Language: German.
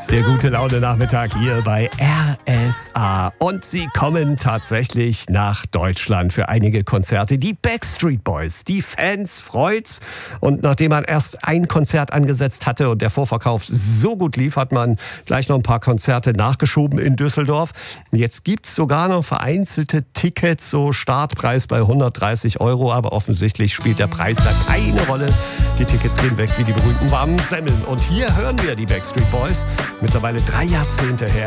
ist der Gute-Laune-Nachmittag hier bei RSA. Und sie kommen tatsächlich nach Deutschland für einige Konzerte. Die Backstreet Boys, die Fans freut's. Und nachdem man erst ein Konzert angesetzt hatte und der Vorverkauf so gut lief, hat man gleich noch ein paar Konzerte nachgeschoben in Düsseldorf. Jetzt gibt's sogar noch vereinzelte Tickets, so Startpreis bei 130 €. Aber offensichtlich spielt der Preis da keine Rolle. Die Tickets gehen weg wie die berühmten warmen Semmeln. Und hier hören wir die Backstreet Boys, mittlerweile 3 Jahrzehnte her.